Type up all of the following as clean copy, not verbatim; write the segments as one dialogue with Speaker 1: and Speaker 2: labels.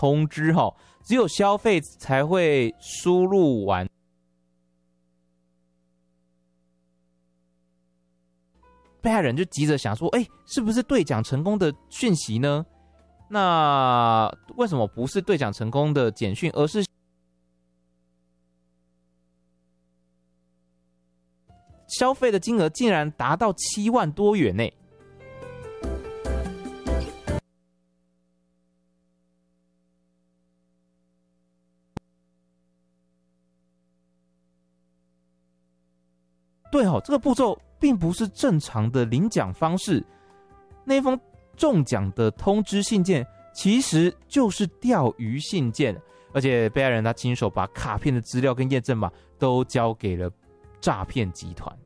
Speaker 1: 通知只有消费才会输入完。被害人就急着想说，是不是兑奖成功的讯息呢？那为什么不是兑奖成功的简讯，而是消费的金额竟然达到7万多元呢？对这个步骤并不是正常的领奖方式。那封中奖的通知信件其实就是钓鱼信件，而且被害人他亲手把卡片的资料跟验证码都交给了诈骗集团。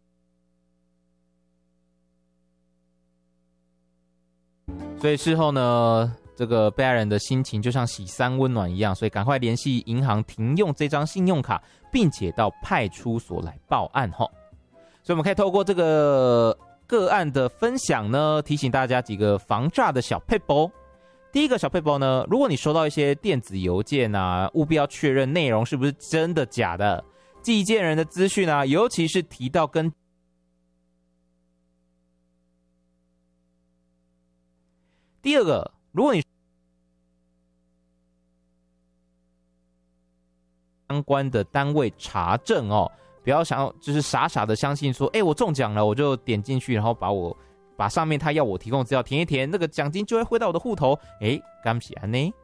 Speaker 1: 所以事后呢，这个被害人的心情就像洗3温暖一样，所以赶快联系银行停用这张信用卡，并且到派出所来报案所以我们可以透过这个个案的分享呢，提醒大家几个防诈的小撇步。第一个小撇步呢，如果你收到一些电子邮件啊，务必要确认内容是不是真的假的，寄件人的资讯啊，尤其是提到跟第二个，如果你相关的单位查证不要想要就是傻傻的相信说，我中奖了，我就点进去，然后把上面他要我提供的资料填一填，那个奖金就会汇到我的户头。感谢安呢。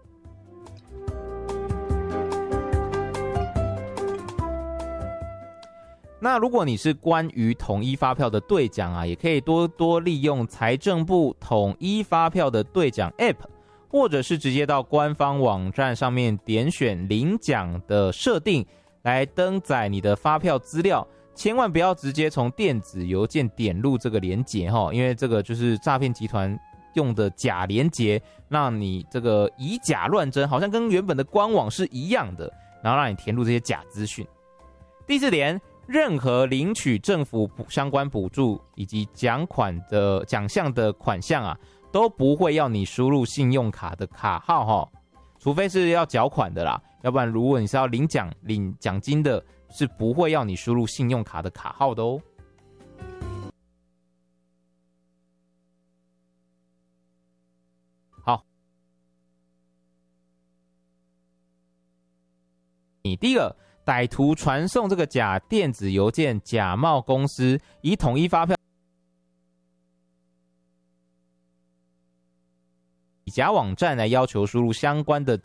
Speaker 1: 那如果你是关于统一发票的兑奖啊，也可以多多利用财政部统一发票的兑奖 App， 或者是直接到官方网站上面点选领奖的设定，来登载你的发票资料，千万不要直接从电子邮件点入这个连结因为这个就是诈骗集团用的假连结，让你这个以假乱真，好像跟原本的官网是一样的，然后让你填入这些假资讯。第4点，任何领取政府相关补助以及奖项的款项啊，都不会要你输入信用卡的卡号除非是要缴款的啦，要不然如果你是要领奖金的，是不会要你输入信用卡的卡号的好，你第一个，歹徒传送这个假电子邮件，假冒公司，以统一发票假网站来要求输入相关的